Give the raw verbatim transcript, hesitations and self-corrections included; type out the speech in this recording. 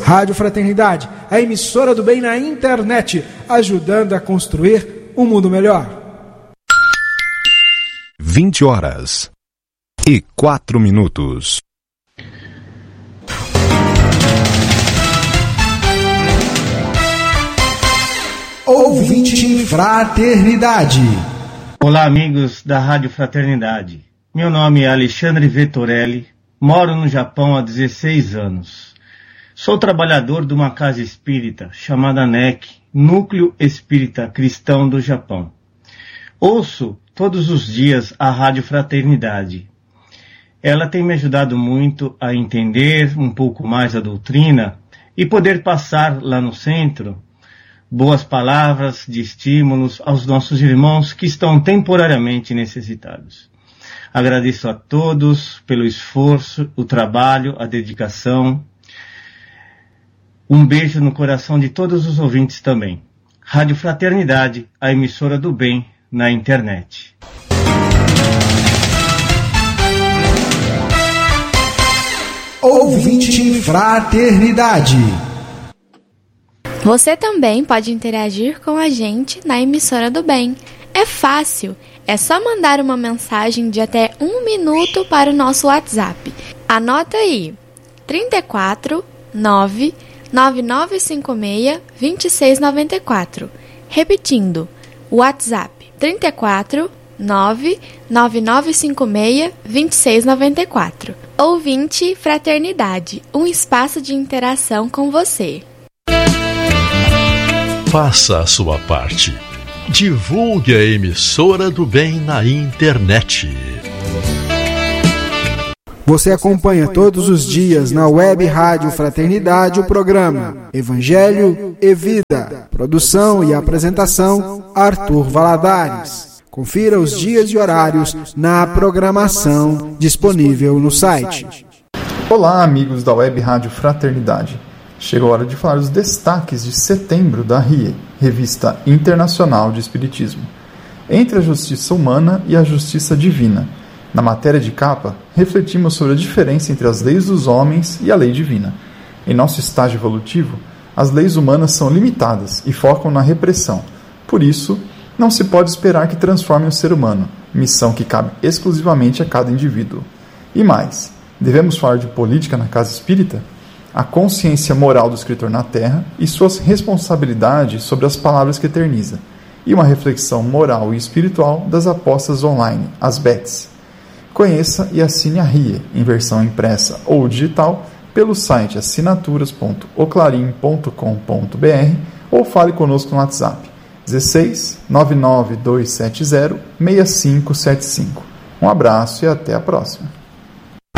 Rádio Fraternidade, a emissora do bem na internet, ajudando a construir um mundo melhor. vinte horas e quatro minutos. Ouvinte Fraternidade. Olá, amigos da Rádio Fraternidade. Meu nome é Alexandre Vettorelli, moro no Japão há dezesseis anos. Sou trabalhador de uma casa espírita chamada N E C, Núcleo Espírita Cristão do Japão. Ouço todos os dias a Rádio Fraternidade. Ela tem me ajudado muito a entender um pouco mais a doutrina e poder passar lá no centro boas palavras de estímulos aos nossos irmãos que estão temporariamente necessitados. Agradeço a todos pelo esforço, o trabalho, a dedicação. Um beijo no coração de todos os ouvintes também. Rádio Fraternidade, a emissora do bem na internet. Ouvinte Fraternidade. Você também pode interagir com a gente na emissora do bem. É fácil, é só mandar uma mensagem de até um minuto para o nosso WhatsApp. Anota aí, trinta e quatro, nove, nove nove cinco seis, dois seis nove quatro. Repetindo, WhatsApp trinta e quatro, nove, nove nove cinco seis, dois seis nove quatro. Ouvinte Fraternidade, um espaço de interação com você. Faça a sua parte. Divulgue a emissora do bem na internet. Você acompanha todos os dias na Web Rádio Fraternidade o programa Evangelho e Vida. Produção e apresentação, Arthur Valadares. Confira os dias e horários na programação disponível no site. Olá, amigos da Web Rádio Fraternidade. Chegou a hora de falar os destaques de setembro da R I E, Revista Internacional de Espiritismo. Entre a justiça humana e a justiça divina. Na matéria de capa, refletimos sobre a diferença entre as leis dos homens e a lei divina. Em nosso estágio evolutivo, as leis humanas são limitadas e focam na repressão. Por isso, não se pode esperar que transformem o ser humano, missão que cabe exclusivamente a cada indivíduo. E mais, devemos falar de política na casa espírita? A consciência moral do escritor na Terra e suas responsabilidades sobre as palavras que eterniza, e uma reflexão moral e espiritual das apostas online, as B E Ts. Conheça e assine a R I E, em versão impressa ou digital, pelo site assinaturas ponto o clarim ponto com ponto b r ou fale conosco no WhatsApp dezesseis, nove nove dois sete zero, seis cinco sete cinco. Um abraço e até a próxima.